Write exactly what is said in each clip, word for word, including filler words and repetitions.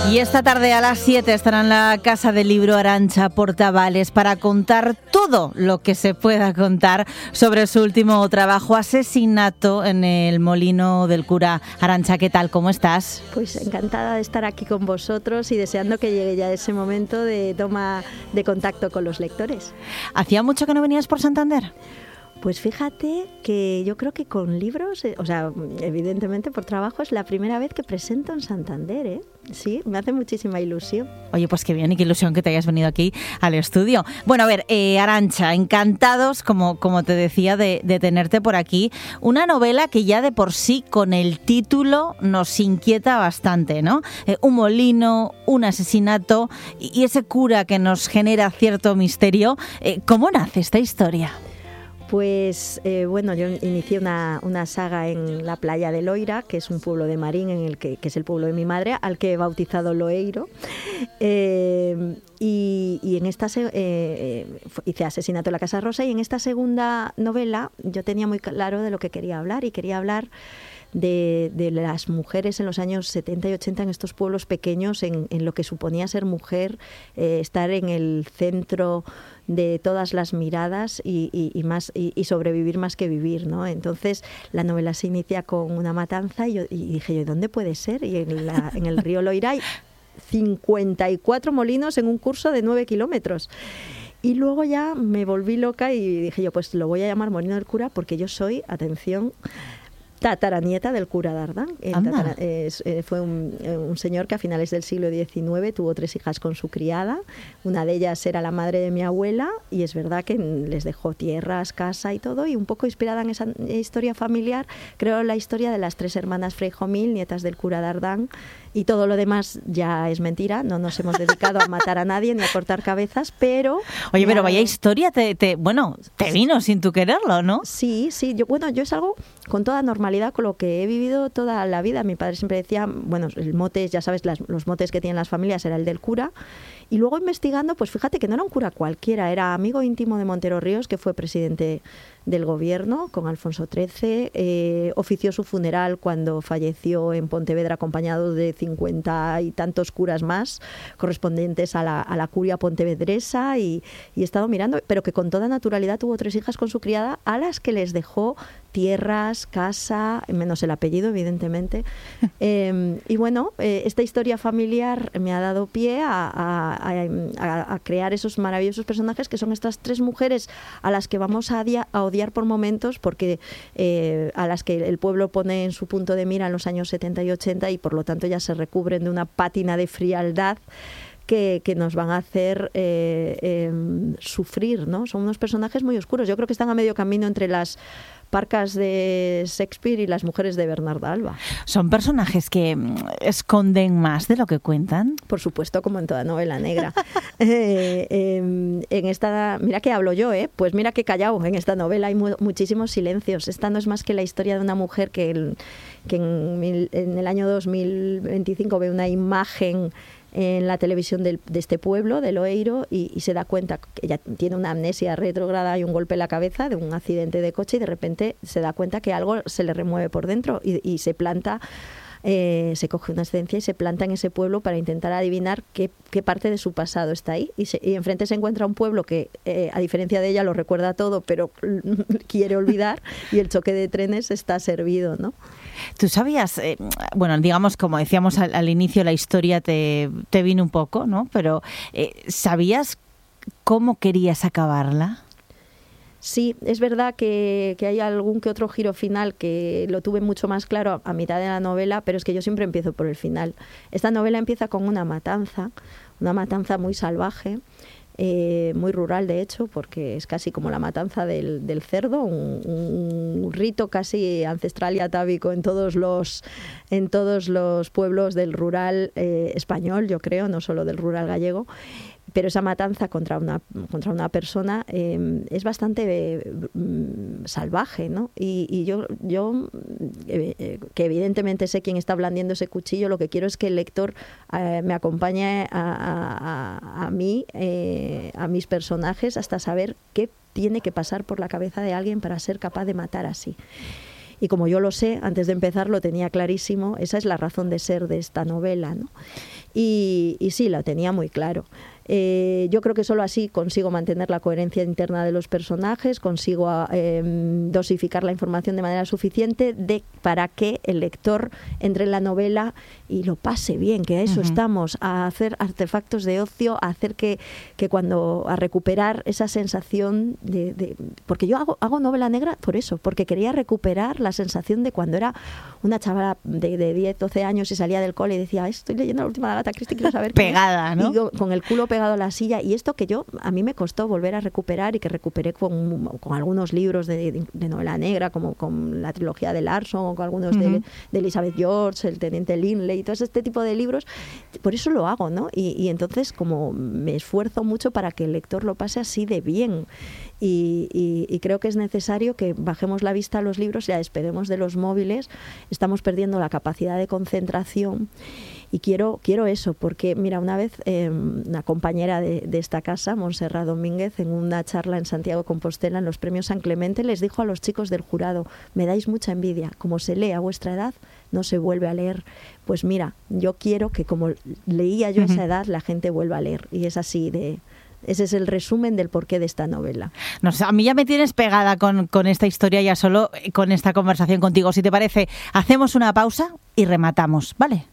Y esta tarde a las siete estará en la Casa del Libro Arantxa Portavales para contar todo lo que se pueda contar sobre su último trabajo, Asesinato en el Molino del Cura. Arantxa, ¿qué tal? ¿Cómo estás? Pues encantada de estar aquí con vosotros y deseando que llegue ya ese momento de toma de contacto con los lectores. ¿Hacía mucho que no venías por Santander? Pues fíjate que yo creo que con libros, o sea, evidentemente por trabajo, es la primera vez que presento en Santander, ¿eh? Sí, me hace muchísima ilusión. Oye, pues qué bien y qué ilusión que te hayas venido aquí al estudio. Bueno, a ver, eh, Arantxa, encantados, como, como te decía, de, de tenerte por aquí. Una novela que ya de por sí, con el título, nos inquieta bastante, ¿no? Eh, un molino, un asesinato y, y ese cura que nos genera cierto misterio. Eh, ¿Cómo nace esta historia? Pues eh, bueno, yo inicié una, una saga en la playa de Loira, que es un pueblo de Marín, en el que, que es el pueblo de mi madre, al que he bautizado Loeiro. Eh, y, y en esta se, eh, hice Asesinato en la Casa Rosa, y en esta segunda novela yo tenía muy claro de lo que quería hablar, y quería hablar De, de las mujeres en los años setenta y ochenta en estos pueblos pequeños, en, en lo que suponía ser mujer, eh, estar en el centro de todas las miradas y, y, y, más, y, y sobrevivir más que vivir, ¿no? Entonces la novela se inicia con una matanza y, yo, y dije yo, ¿dónde puede ser? Y en, la, en el río Loira hay cincuenta y cuatro molinos en un curso de nueve kilómetros. Y luego ya me volví loca y dije yo, pues lo voy a llamar Molino del Cura porque yo soy, atención, tataranieta del cura Dardán. Tatara, es, eh, fue un, un señor que a finales del siglo diecinueve tuvo tres hijas con su criada. Una de ellas era la madre de mi abuela y es verdad que les dejó tierras, casa y todo, y un poco inspirada en esa historia familiar creo la historia de las tres hermanas Freijomil, nietas del cura Dardán, y todo lo demás ya es mentira. No nos hemos dedicado a matar a nadie ni a cortar cabezas, pero... Oye, pero vaya historia, te, te, bueno, te vino sin tu quererlo, ¿no? Sí, sí, yo, bueno, yo es algo con toda normalidad, con lo que he vivido toda la vida. Mi padre siempre decía, bueno, el mote, ya sabes, las, los motes que tienen las familias era el del cura. Y luego investigando, pues fíjate que no era un cura cualquiera, era amigo íntimo de Montero Ríos, que fue presidente del gobierno con Alfonso trece, eh, ofició su funeral cuando falleció en Pontevedra acompañado de cincuenta y tantos curas más correspondientes a la, a la curia pontevedresa, y, y he estado mirando, pero que con toda naturalidad tuvo tres hijas con su criada a las que les dejó tierras, casa, menos el apellido evidentemente. eh, y bueno, eh, esta historia familiar me ha dado pie a, a, a, a crear esos maravillosos personajes que son estas tres mujeres a las que vamos a, dia, a odiar por momentos, porque eh, a las que el pueblo pone en su punto de mira en los años setenta y ochenta, y por lo tanto ya se recubren de una pátina de frialdad que, que nos van a hacer eh, eh, sufrir, ¿no? Son unos personajes muy oscuros. Yo creo que están a medio camino entre las Parcas de Shakespeare y las mujeres de Bernarda Alba. ¿Son personajes que esconden más de lo que cuentan? Por supuesto, como en toda novela negra. eh, eh, en esta, mira que hablo yo, ¿eh? Pues mira que callado. En esta novela hay mu- muchísimos silencios. Esta no es más que la historia de una mujer que, el, que en, mil, en el año dos mil veinticinco ve una imagen en la televisión del, de este pueblo, de Loeiro, y, y se da cuenta que ella tiene una amnesia retrógrada y un golpe en la cabeza de un accidente de coche, y de repente se da cuenta que algo se le remueve por dentro y, y se planta, eh, se coge una esencia y se planta en ese pueblo para intentar adivinar qué, qué parte de su pasado está ahí. Y, se, y enfrente se encuentra un pueblo que, eh, a diferencia de ella, lo recuerda todo, pero quiere olvidar, y el choque de trenes está servido, ¿no? Tú sabías, eh, bueno, digamos, como decíamos al, al inicio, la historia te, te vino un poco, ¿no? Pero eh, ¿sabías cómo querías acabarla? Sí, es verdad que, que hay algún que otro giro final que lo tuve mucho más claro a, a mitad de la novela, pero es que yo siempre empiezo por el final. Esta novela empieza con una matanza, una matanza muy salvaje, Eh, muy rural de hecho, porque es casi como la matanza del, del cerdo, un, un rito casi ancestral y atávico en todos los, en todos los pueblos del rural eh, español, yo creo, no solo del rural gallego. Pero esa matanza contra una, contra una persona eh, es bastante eh, salvaje, ¿no? Y, y yo, yo eh, que evidentemente sé quién está blandiendo ese cuchillo, lo que quiero es que el lector eh, me acompañe a, a, a mí, eh, a mis personajes, hasta saber qué tiene que pasar por la cabeza de alguien para ser capaz de matar así. y como yo lo sé, antes de empezar lo tenía clarísimo, esa es la razón de ser de esta novela, ¿no? Y, y sí, la tenía muy claro. Eh, yo creo que solo así consigo mantener la coherencia interna de los personajes, consigo eh, dosificar la información de manera suficiente de, para que el lector entre en la novela y lo pase bien, que a eso uh-huh. estamos, a hacer artefactos de ocio, a hacer que, que cuando, a recuperar esa sensación de, de porque yo hago, hago novela negra por eso, porque quería recuperar la sensación de cuando era una chavala de, de diez, doce años y salía del cole y decía, estoy leyendo la última de Agatha Christie, quiero saber pegada, ¿no? Y yo, con el culo pegado a la silla, y esto que yo a mí me costó volver a recuperar y que recuperé con, con algunos libros de, de, de novela negra, como con la trilogía de Larson o con algunos uh-huh. de, de Elizabeth George, el Teniente Linley y todo este tipo de libros. Por eso lo hago, ¿no? Y, y entonces como me esfuerzo mucho para que el lector lo pase así de bien. Y, y, y creo que es necesario que bajemos la vista a los libros y la despeguemos de los móviles. Estamos perdiendo la capacidad de concentración. Y quiero, quiero eso, porque mira, una vez eh, una compañera de, de esta casa, Montserrat Domínguez, en una charla en Santiago de Compostela, en los premios San Clemente, les dijo a los chicos del jurado, me dais mucha envidia, como se lee a vuestra edad, no se vuelve a leer. Pues mira, yo quiero que como leía yo a esa edad, la gente vuelva a leer. Y es así de... Ese es el resumen del porqué de esta novela. No sé, a mí ya me tienes pegada con, con esta historia, ya solo con esta conversación contigo. Si te parece, hacemos una pausa y rematamos, ¿vale?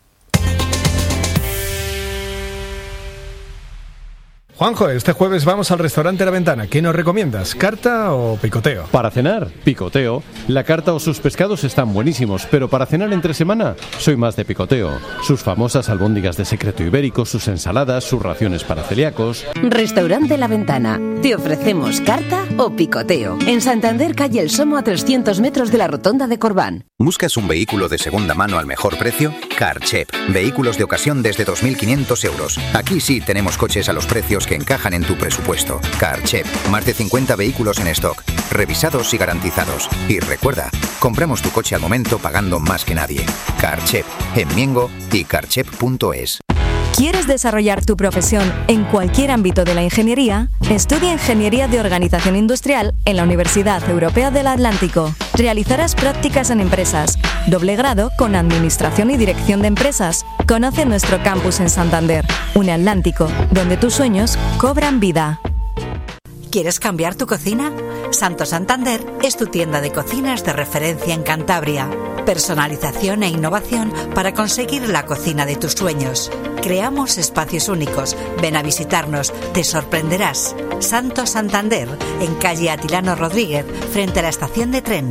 Juanjo, este jueves vamos al restaurante La Ventana. ¿Qué nos recomiendas? ¿Carta o picoteo? Para cenar, picoteo. La carta o sus pescados están buenísimos, pero para cenar entre semana, soy más de picoteo. Sus famosas albóndigas de secreto ibérico, sus ensaladas, sus raciones para celíacos. Restaurante La Ventana. Te ofrecemos carta o picoteo. En Santander, calle El Somo, a trescientos metros de la rotonda de Corbán. ¿Buscas un vehículo de segunda mano al mejor precio? Carchep. Vehículos de ocasión desde dos mil quinientos euros. Aquí sí tenemos coches a los precios que encajan en tu presupuesto. Carchep. Más de cincuenta vehículos en stock, revisados y garantizados. Y recuerda, compramos tu coche al momento pagando más que nadie. Carchep. En Miengo y carchep punto es. ¿Quieres desarrollar tu profesión en cualquier ámbito de la ingeniería? Estudia Ingeniería de Organización Industrial en la Universidad Europea del Atlántico. Realizarás prácticas en empresas, doble grado con Administración y Dirección de Empresas. Conoce nuestro campus en Santander, un Atlántico, donde tus sueños cobran vida. ¿Quieres cambiar tu cocina? Santo Santander es tu tienda de cocinas de referencia en Cantabria. Personalización e innovación para conseguir la cocina de tus sueños. Creamos espacios únicos. Ven a visitarnos, te sorprenderás. Santo Santander, en calle Atilano Rodríguez, frente a la estación de tren.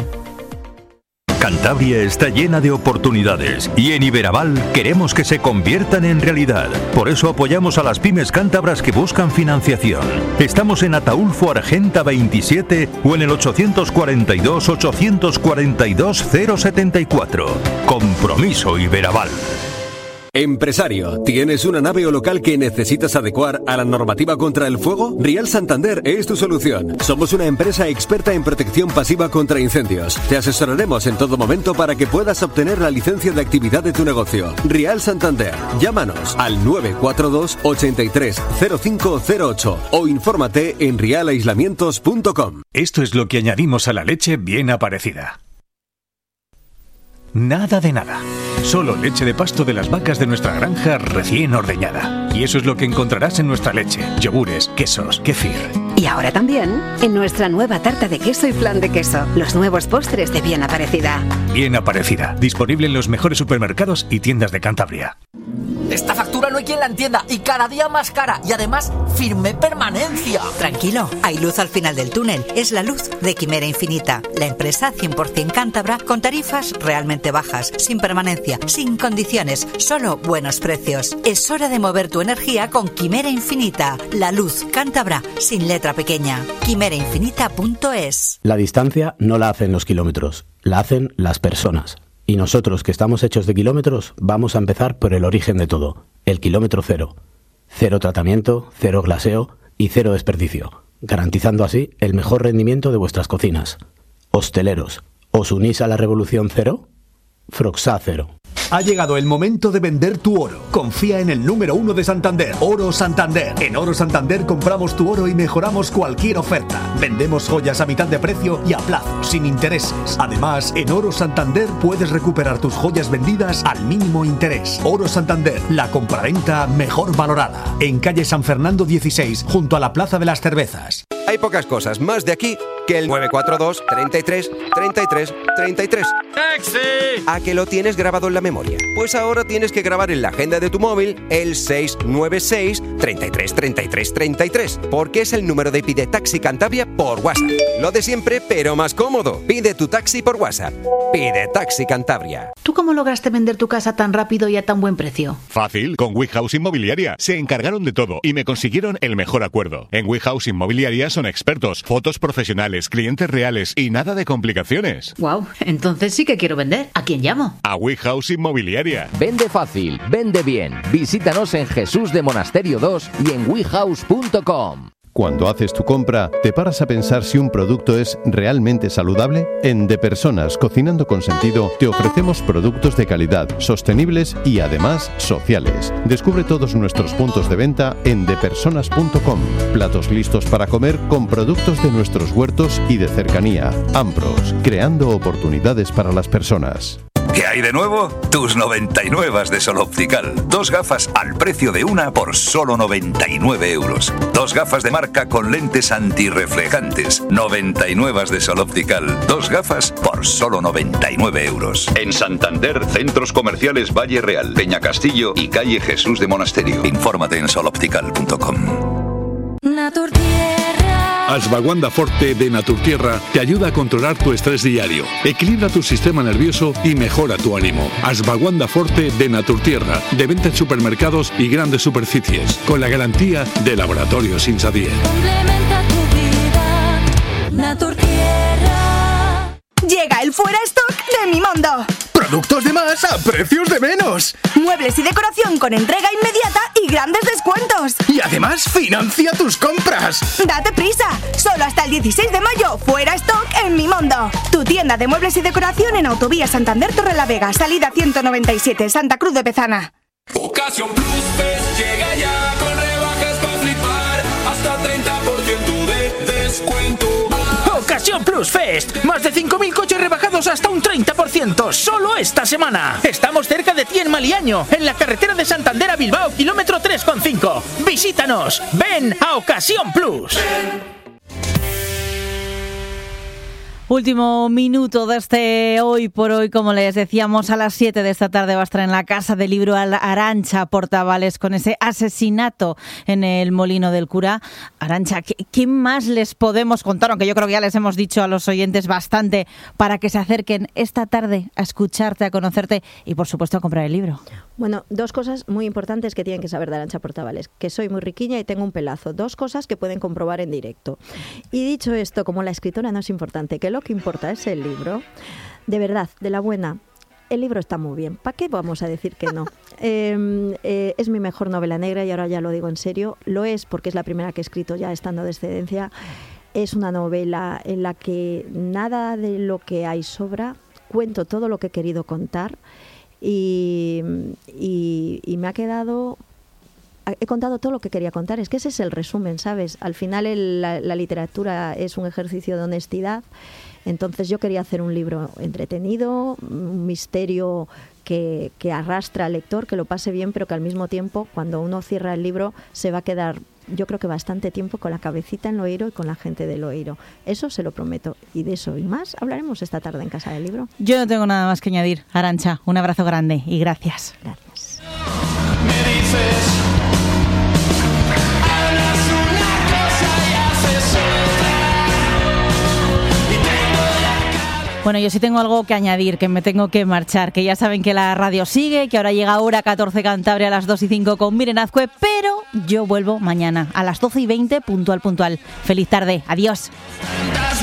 Cantabria está llena de oportunidades y en Iberaval queremos que se conviertan en realidad. Por eso apoyamos a las pymes cántabras que buscan financiación. Estamos en Ataulfo Argenta veintisiete o en el ochocientos cuarenta y dos, ochocientos cuarenta y dos, cero setenta y cuatro. Compromiso Iberaval. Empresario, ¿tienes una nave o local que necesitas adecuar a la normativa contra el fuego? Rial Santander es tu solución. Somos una empresa experta en protección pasiva contra incendios. Te asesoraremos en todo momento para que puedas obtener la licencia de actividad de tu negocio. Rial Santander. Llámanos al nueve cuatro dos, ochenta y tres, cero cinco cero ocho o infórmate en rial aislamientos punto com. Esto es lo que añadimos a la leche bien aparecida. Nada de nada. Solo leche de pasto de las vacas de nuestra granja recién ordeñada. Y eso es lo que encontrarás en nuestra leche. Yogures, quesos, kefir. Y ahora también en nuestra nueva tarta de queso y flan de queso. Los nuevos postres de Bien Aparecida. Bien Aparecida. Disponible en los mejores supermercados y tiendas de Cantabria. Esta factura no hay quien la entienda y cada día más cara. Y además, firme permanencia. Tranquilo, hay luz al final del túnel. Es la luz de Quimera Infinita. La empresa cien por ciento cántabra con tarifas realmente bajas, sin permanencia, sin condiciones, solo buenos precios. Es hora de mover tu energía con Quimera Infinita. La luz cántabra sin letra pequeña. quimera infinita punto es. La distancia no la hacen los kilómetros, la hacen las personas. Y nosotros, que estamos hechos de kilómetros, vamos a empezar por el origen de todo, el kilómetro cero. Cero tratamiento, cero glaseo y cero desperdicio, garantizando así el mejor rendimiento de vuestras cocinas. Hosteleros, ¿os unís a la revolución cero? Froxá Cero. Ha llegado el momento de vender tu oro. Confía en el número uno de Santander, Oro Santander. En Oro Santander compramos tu oro y mejoramos cualquier oferta. Vendemos joyas a mitad de precio y a plazo, sin intereses. Además, en Oro Santander puedes recuperar tus joyas vendidas al mínimo interés. Oro Santander, la compraventa mejor valorada. En calle San Fernando dieciséis, junto a la Plaza de las Cervezas. Hay pocas cosas más de aquí que el nueve cuatro dos, treinta y tres, treinta y tres, treinta y tres. ¡Taxi! ¿A que lo tienes grabado en la memoria? Pues ahora tienes que grabar en la agenda de tu móvil el seis nueve seis, treinta y tres, treinta y tres, treinta y tres, porque es el número de Pide Taxi Cantabria por WhatsApp. Lo de siempre, pero más cómodo. Pide tu taxi por WhatsApp. Pide Taxi Cantabria. ¿Tú cómo lograste vender tu casa tan rápido y a tan buen precio? Fácil, con WeHouse Inmobiliaria. Se encargaron de todo y me consiguieron el mejor acuerdo. En WeHouse Inmobiliaria son expertos, fotos profesionales, clientes reales y nada de complicaciones. Wow, entonces sí que quiero vender. ¿A quién llamo? A WeHouse Inmobiliaria. Vende fácil, vende bien. Visítanos en Jesús de Monasterio dos y en wehouse punto com. Cuando haces tu compra, ¿te paras a pensar si un producto es realmente saludable? En De Personas, Cocinando con Sentido, te ofrecemos productos de calidad, sostenibles y además sociales. Descubre todos nuestros puntos de venta en de personas punto com. Platos listos para comer con productos de nuestros huertos y de cercanía. Ambros, creando oportunidades para las personas. ¿Qué hay de nuevo? Tus noventa y nueve de Sol Optical. Dos gafas al precio de una por solo noventa y nueve euros. Dos gafas de marca con lentes antirreflejantes. noventa y nueve de Sol Optical. Dos gafas por solo noventa y nueve euros. En Santander, Centros Comerciales Valle Real, Peña Castillo y Calle Jesús de Monasterio. Infórmate en sol optical punto com. Ashwagandha Forte de Naturtierra te ayuda a controlar tu estrés diario, equilibra tu sistema nervioso y mejora tu ánimo. Ashwagandha Forte de Naturtierra, de venta en supermercados y grandes superficies, con la garantía de Laboratorios Insadier. Complementa tu vida, Naturtierra. Llega el fuera stock de Mimondo. ¡Productos de más a precios de menos! Muebles y decoración con entrega inmediata y grandes descuentos. Y además financia tus compras. ¡Date prisa! Solo hasta el dieciséis de mayo, fuera stock en Mimondo. Tu tienda de muebles y decoración en Autovía Santander Torrelavega, salida ciento noventa y siete, Santa Cruz de Pezana. Ocasión Plus Fest llega ya con rebajas para flipar, hasta treinta por ciento de descuento. Ocasión Plus Fest, más de cinco mil coches rebajados hasta un treinta por ciento, solo esta semana. Estamos cerca de ti en Maliaño, en la carretera de Santander a Bilbao, kilómetro tres coma cinco. Visítanos, ven a Ocasión Plus. Último minuto de este Hoy por Hoy, como les decíamos, a las siete de esta tarde va a estar en la Casa del Libro Arantxa Portavales con ese asesinato en el Molino del Cura. Arantxa, ¿qué, ¿qué más les podemos contar? Aunque yo creo que ya les hemos dicho a los oyentes bastante para que se acerquen esta tarde a escucharte, a conocerte y, por supuesto, a comprar el libro. Bueno, dos cosas muy importantes que tienen que saber de Arantxa Portavales, que soy muy riquiña y tengo un pelazo. Dos cosas que pueden comprobar en directo. Y dicho esto, como la escritora no es importante, que lo que importa es el libro, de verdad, de la buena, el libro está muy bien. ¿Para qué vamos a decir que no? eh, eh, es mi mejor novela negra y ahora ya lo digo en serio. Lo es porque es la primera que he escrito ya estando de excedencia. Es una novela en la que nada de lo que hay sobra. Cuento todo lo que he querido contar. Y, y, y me ha quedado... He contado todo lo que quería contar. Es que ese es el resumen, ¿sabes? Al final el, la, la literatura es un ejercicio de honestidad. Entonces yo quería hacer un libro entretenido, un misterio que, que arrastra al lector, que lo pase bien, pero que al mismo tiempo, cuando uno cierra el libro, se va a quedar, yo creo que bastante tiempo con la cabecita en Loeiro y con la gente de Loeiro. Eso se lo prometo. Y de eso y más hablaremos esta tarde en Casa del Libro. Yo no tengo nada más que añadir. Arantxa, un abrazo grande y gracias. Gracias. Me dices... Bueno, yo sí tengo algo que añadir, que me tengo que marchar, que ya saben que la radio sigue, que ahora llega hora catorce Cantabria a las dos y cinco con Miren Azcue, pero yo vuelvo mañana a las doce y veinte, puntual, puntual. Feliz tarde, adiós.